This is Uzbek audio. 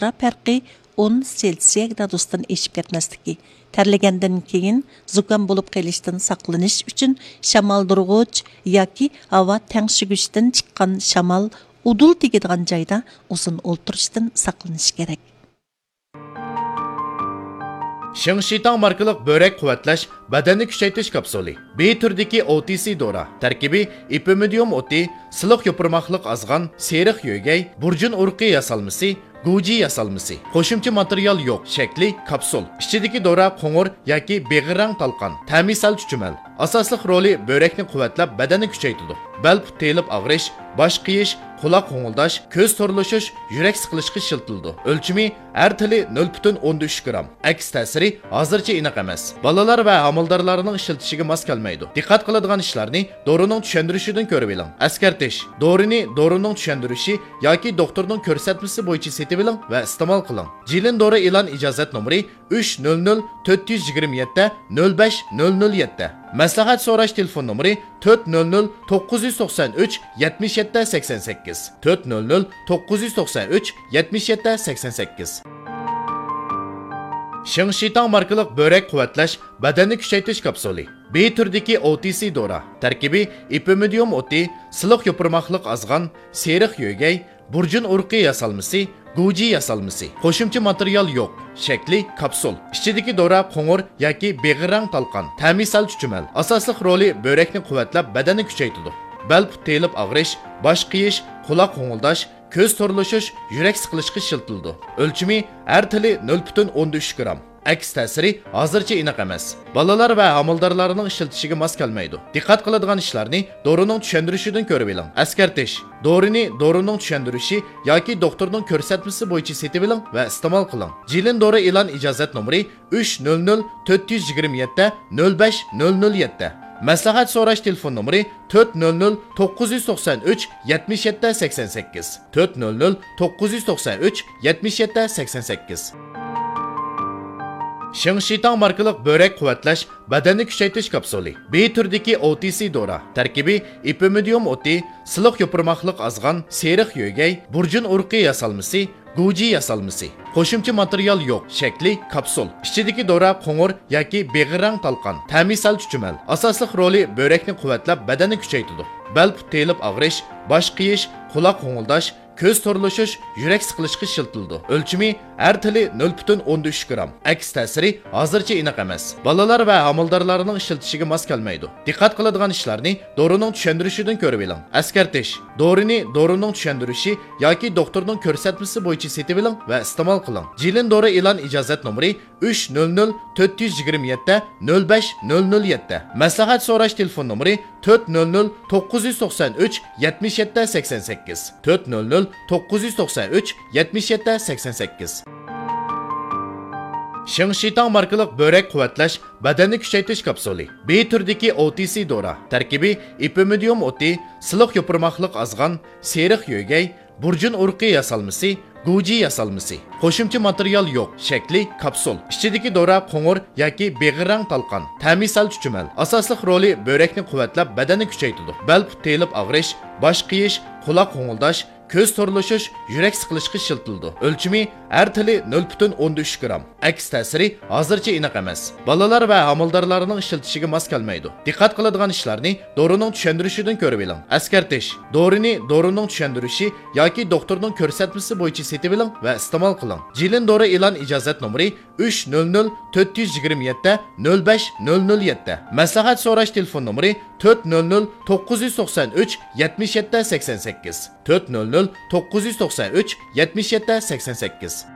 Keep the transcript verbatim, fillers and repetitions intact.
temperatura farqi o'n Selsiya gradusdan eşip ketməsligi, terlegandan keyin zukam bo'lib qolishdan saqlanish uchun shamoldurg'ich yoki havo tangshigishdan chiqqan shamol udul tegadigan joyda uzun o'ltirishdan saqlanish kerak. Shingshitang markalik börek quvvatlash badanni kuchaytirish kapsuli. B turdagi O T C dora. Tarkibi ipimidium o'ti, siliq yo'pirmoqliq azg'an, seriq yo'gay, burjun urqi yasalmasi, Guji yasalmasi. Qo'shimcha material yo'q. Shakli kapsul. Ichidagi dora qo'ng'ir yoki beg'irrang talqon. Ta'misal chuchumal. Asosli roli börekni quvvatlab badanni kuchaytiradi. Bel telib og'rish, bosh qiyish, quloq qo'ng'ildash, ko'z to'rlishish, yurak siqilishga shiltildi. O'lchimi har tili nol butun o'n uch gram. Aks ta'siri hozircha aniq emas. Balalar va amaldorlarning ishiltishiga mos kelmaydi. Diqqat qiladigan ishlarni dorining tushuntirishidan ko'rib oling. Askartish. Dorini dorining tushuntirishi yoki doktorning ko'rsatmasi bo'yicha setib oling va iste'mol qiling. Jilin dori e'lon ijozat nomeri uch nol nol to'rt yuz yigirma yetti nol besh nol nol yetti. Maslahat so'rash telefon nomeri to'rt nol nol to'qqiz yuz to'qson uch yetmish yetti sakson sakkiz to'rt nol nol to'qqiz yuz to'qson uch yetmish yetti sakson sakkiz. Shingshitang markalik börek quvvatlash badanni kuchaytirish kapsuli. B turdagi O T C dora. Tarkibi ipimidium o'ti, siliq yo'pirmoqliq azg'an, seriq yo'gay, burjun urqi yasalmasi, Guji yasalmasi. Qo'shimcha material yo'q. Shakli kapsul. Ichidagi dora qo'ng'ir yoki beg'irrang talqon. Ta'misal chuchumal. Asosli roli börekni quvvatlab badanni kuchaytiradi. Bel telib og'rish, bosh qiyish, quloq qo'ng'ildash, ko'z to'rlishish, yurak siqilishga shiltildi. O'lchimi har tili nol butun o'n uch gram. Aks ta'siri hozircha aniq emas. Balalar va amaldorlarning ishiltishiga mos kelmaydi. Diqqat qiladigan ishlarni dorining tushuntirishidan ko'rib oling. Askartish. Dorini dorining tushuntirishi yoki doktorning ko'rsatmasi bo'yicha setib oling va iste'mol qiling. Jilin dori e'lon ijozat nomeri uch nol nol to'rt yuz yigirma yetti nol besh nol nol yetti. Maslahat so'rash telefon nomeri to'rt nol nol to'qqiz yuz to'qson uch yetmish yetti sakson sakkiz to'rt nol nol to'qqiz yuz to'qson uch yetmish yetti sakson sakkiz. Shingshitang markalik börek quvvatlash badanni kuchaytirish kapsuli. B turdagi O T C dora. Tarkibi ipimidium o'ti, siliq yo'pirmoqliq azg'an, seriq yo'gay, burjun urqi yasalmasi, Guji yasalmasi. Qo'shimcha material yo'q. Shakli kapsul. Ichidagi dora qo'ng'ir yoki beg'irrang talqon. Ta'misal chuchumal. Asosli roli börekni quvvatlab badanni kuchaytiradi. Bel telib og'rish, bosh qiyish, quloq qo'ng'ildash, ko'z to'rlishish, yurak siqilishga shiltildi. O'lchimi har tili nol butun o'n uch gram. Aks ta'siri hozircha aniq emas. Balalar va amaldorlarning ishiltishiga mos kelmaydi. Diqqat qiladigan ishlarni dorining tushuntirishidan ko'rib oling. Askartish. Dorini dorining tushuntirishi yoki doktorning ko'rsatmasi bo'yicha setib oling va iste'mol qiling. Jilin dori e'lon ijozat nomeri uch nol nol to'rt yuz yigirma yetti nol besh nol nol yetti. Maslahat so'rash telefon nomeri to'rt nol nol to'qqiz yuz to'qson uch yetmish yetti sakson sakkiz to'rt nol nol to'qqiz yuz to'qson uch yetmish yetti sakson sakkiz. Shingshitang markalik börek quvvatlash badanni kuchaytirish kapsuli. B turdagi O T C dora. Tarkibi ipimidium o'ti, siliq yo'pirmoqliq azg'an, seriq yo'gay, burjun urqi yasalmasi, Guji yasalmasi. Qo'shimcha material yo'q. Shakli kapsul. Ichidagi dora qo'ng'ir yoki beg'irrang talqon. Ta'misal chuchumal. Asosli roli börekni quvvatlab badanni kuchaytiradi. Bel telib og'rish, bosh qiyish, quloq qo'ng'ildash, ko'z to'rlishish, yurak siqilishga shiltildi. O'lchimi har tili nol butun o'n uch gram. Aks ta'siri hozircha aniq emas. Balalar va amaldorlarning ishiltishiga mos kelmaydi. Diqqat qiladigan ishlarni dorining tushuntirishidan ko'rib oling. Askartish. Dorini dorining tushuntirishi yoki doktorning ko'rsatmasi bo'yicha setib oling va iste'mol qiling. Jilin dori e'lon ijozat nomeri uch nol nol to'rt yuz yigirma yetti nol besh nol nol yetti. Maslahat so'rash telefon nomeri to'rt nol nol to'qqiz yuz to'qson uch yetmish yetti sakson sakkiz to'rt nol nol to'qqiz yuz to'qson uch yetmish yetti sakson sakkiz.